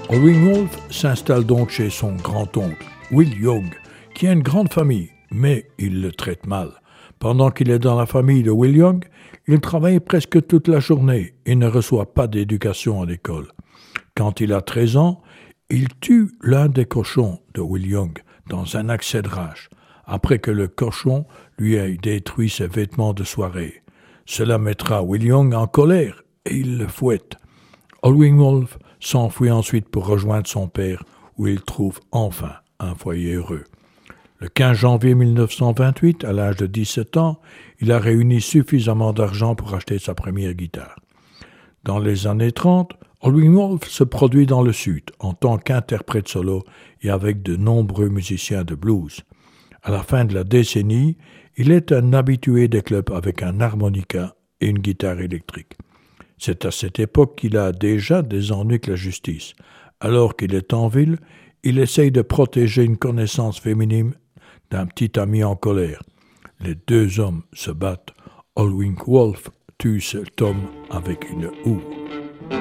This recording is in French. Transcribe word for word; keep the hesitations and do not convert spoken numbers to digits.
Howlin' Wolf s'installe donc chez son grand-oncle, Will Young, qui a une grande famille, mais il le traite mal. Pendant qu'il est dans la famille de Will Young, il travaille presque toute la journée et ne reçoit pas d'éducation à l'école. Quand il a treize ans, il tue l'un des cochons de Will Young dans un accès de rage, après que le cochon lui ait détruit ses vêtements de soirée. Cela mettra Will Young en colère et il le fouette. Howlin' Wolf s'enfuit ensuite pour rejoindre son père, où il trouve enfin un foyer heureux. Le quinze janvier mille neuf cent vingt-huit, à l'âge de dix-sept ans, il a réuni suffisamment d'argent pour acheter sa première guitare. Dans les années trente, Howlin' Wolf se produit dans le Sud en tant qu'interprète solo et avec de nombreux musiciens de blues. À la fin de la décennie, il est un habitué des clubs avec un harmonica et une guitare électrique. C'est à cette époque qu'il a déjà des ennuis avec la justice. Alors qu'il est en ville, il essaye de protéger une connaissance féminine d'un petit ami en colère. Les deux hommes se battent. Howlin' Wolf tue cet homme avec une houe.